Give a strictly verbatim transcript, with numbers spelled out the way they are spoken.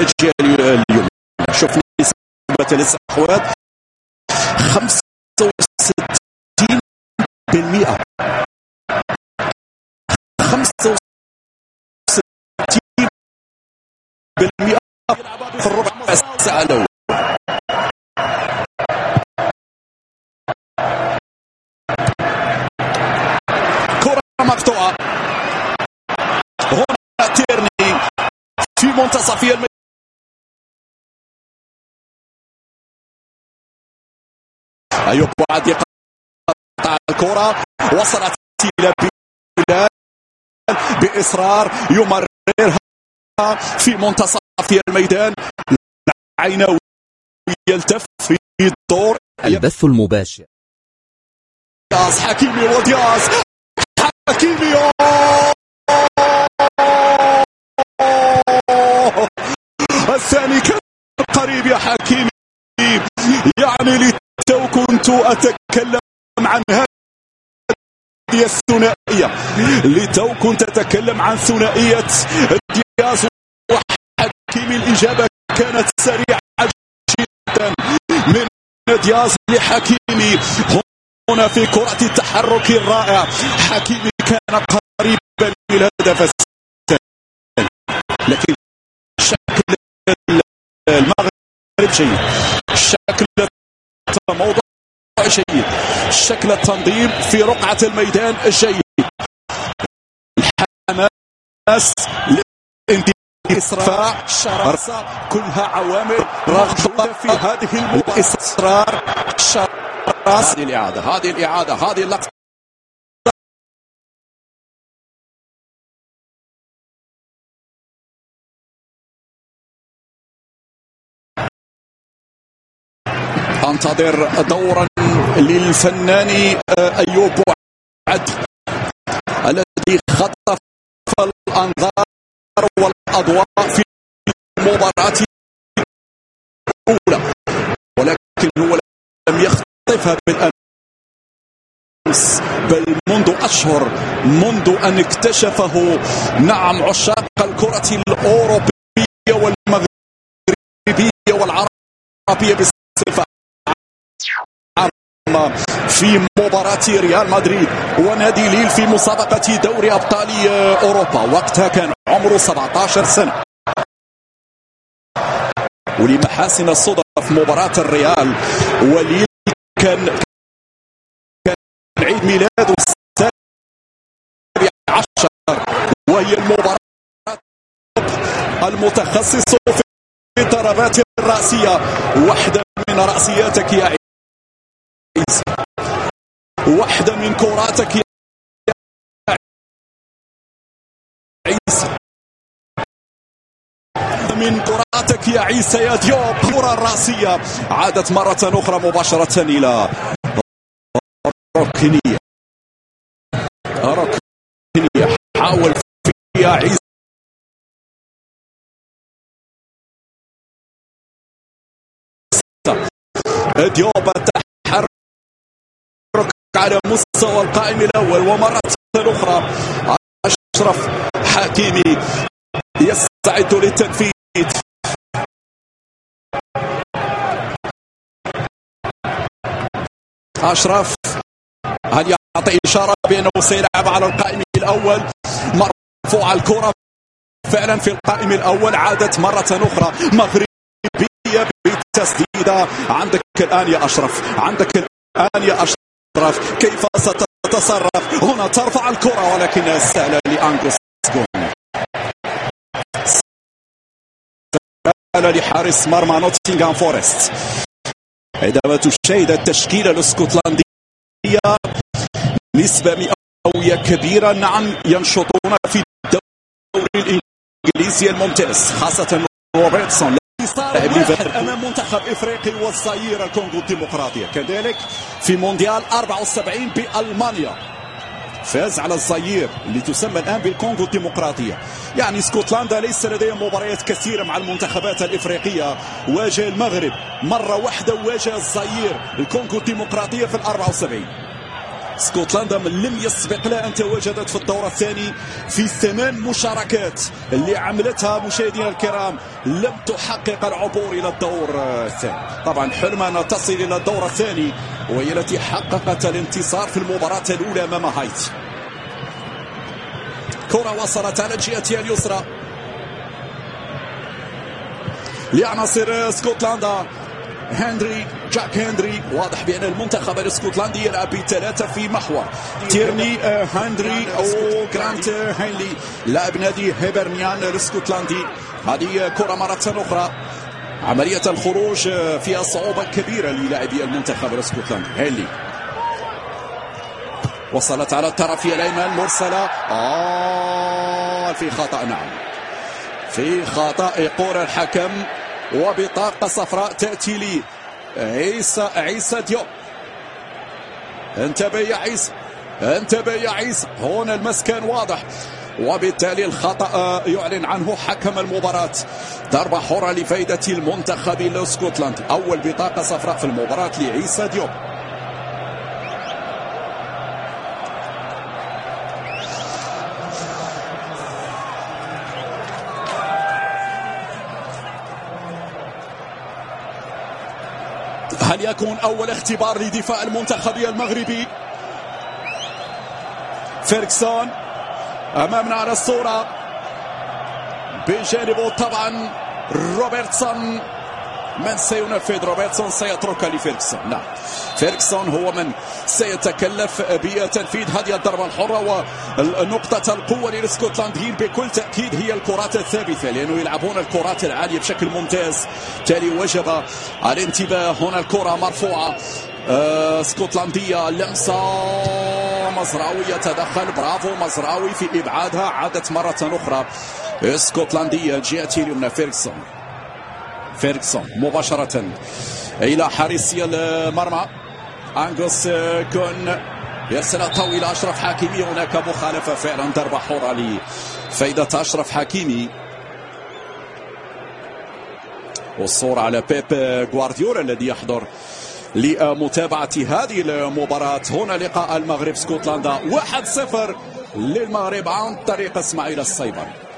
الجهة اليمنى. شفنا نسبة الاستحواذ خمسة وستين بالمئة، خمسة وستين بالمئة في الربع ساعة الأول. كرة مقطوعة هنا، تيرني في منتصف الميدان. أيوب بعد يقطع الكرة، وصلت إلى بلال بإصرار يمررها في منتصف الميدان. العيناوي يلتف في الدور. البث المباشر. دياز، حكيمي ودياز، حكيمي الثاني كان قريب يا حكيمي. يعني لتو كنت أتكلم عن هذه الثنائية، لتو كنت أتكلم عن ثنائية دياز وحكيمي. الإجابة كانت سريعة جدا من دياز لحكيمي. هنا في كرة التحرك الرائع، حكيمي كان قريبا من الهدف الثاني، لكن شكل المغرب جيد، شكل الموضوع جيد، شكل التنظيم في رقعة الميدان جيد. الحماس للإسراع، شراسة، كلها عوامل رغبة في هذه المباراة. الإصرار، هذه الإعادة، هذه الإعادة، هذه اللقطة. انتظر دورا للفنان أيوب عد الذي خطف الأنظار والأضواء في المباراة الأولى، ولكن هو لم يخطفها بالأمس بل منذ أشهر، منذ أن اكتشفه نعم عشاق الكرة الأوروبية والمغربية والعربية بصفة في مباراة ريال مدريد ونادي ليل في مسابقة دوري أبطال أوروبا. وقتها كان عمره سبعة عشر سنة، ولمحاسن الصدف مباراة الريال وليل كان كان عيد ميلاده السابع عشر، وهي المباراة المتخصص في الضربات الرأسية. واحدة من رأسياتك يا عيسى، واحدة من كراتك يا عيسى، من كراتك يا عيسى يا ديوب. كرة الرأسية عادت مرة أخرى مباشرة إلى ركنية، ركنية حاول فيها عيسى ديوب تحرك على مستوى القائم الأول، ومرة أخرى أشرف حكيمي يستعد للتنفيذ. أشرف هل يعطي إشارة بأنه سيلعب على القائم الأول؟ مرفوع الكرة فعلا في القائم الأول، عادت مرة أخرى مغربية بالتسديدة. عندك الآن يا أشرف، عندك الآن يا أشرف، كيف ستتصرف هنا؟ ترفع الكرة ولكنها سهلة لأنجلوس جون، سهلة لحارس مرمى نوتنغهام فورست. عندما تشاهد التشكيلة الاسكتلندية نسبة مئوية كبيرة، نعم ينشطون في الدوري الإنجليزي الممتاز، خاصة روبرتسون أمام منتخب إفريقي والزئير الكونغو الديمقراطية، كذلك في مونديال أربعة وسبعين بألمانيا فاز على الزئير اللي تسمى الآن بالكونغو الديمقراطية. يعني اسكتلندا ليس لديها مباريات كثيرة مع المنتخبات الإفريقية. واجه المغرب مرة واحدة، واجه الزئير الكونغو الديمقراطية في الأربعة وسبعين. اسكتلندا من لم يسبق لها أن تواجدت في الدور الثاني في ثمان مشاركات اللي عملتها مشاهدينا الكرام لم تحقق العبور إلى الدور الثاني. طبعا حلمنا تصل إلى الدور الثاني وهي التي حققت الانتصار في المباراة الأولى أمام هايتي. كرة وصلت على جهتها اليسرى لعناصر اسكتلندا. هنري جاك هنري، واضح بأن المنتخب الاسكتلندي يلعب بثلاثة في محور. تيرني هنري أو جرانت هينلي لاعب نادي هيبرنيان الاسكتلندي. هذه كرة مرة أخرى، عملية الخروج فيها صعوبة كبيرة للاعبي المنتخب الاسكتلندي. هينلي وصلت على الطرف الأيمن مرسلة، آه في خطأ، نعم في خطأ يقول الحكم، وبطاقة صفراء تأتي لي عيسى عيسى ديوب. انتبه يا عيسى، انتبه يا عيسى، هنا المسكن واضح، وبالتالي الخطأ يعلن عنه حكم المباراة. ضربة حرة لفائدة المنتخب الاسكتلندي. أول بطاقة صفراء في المباراة لعيسى ديوب. هل يكون أول اختبار لدفاع المنتخب المغربي؟ فيرغسون أمامنا على الصورة، بجانبه طبعا روبرتسون. من سينفذ؟ روبرتسون سيترك لفيرغسون. نعم فيرغسون هو من سيتكلف بتنفيذ هذه الضربة الحرة. ونقطة القوة للاسكتلنديين بكل تأكيد هي الكرات الثابتة، لأنه يلعبون الكرات العالية بشكل ممتاز. بالتالي وجب الانتباه. هنا الكرة مرفوعة اسكتلندية، لمسة مزراوي يتدخل، برافو مزراوي في إبعادها. عادت مرة أخرى اسكتلندية جهة اليمنى. فيرغسون فيرغسون مباشرة إلى حارسي المرمى أنغوس كون، يرسل طويلة أشرف حكيمي. هناك مخالفة فعلا، ضربة حرة لفائدة أشرف حكيمي. والصورة على بيب غوارديولا الذي يحضر لمتابعة هذه المباراة. هنا لقاء المغرب اسكتلندا واحد صفر للمغرب عن طريق اسماعيل الصيبري.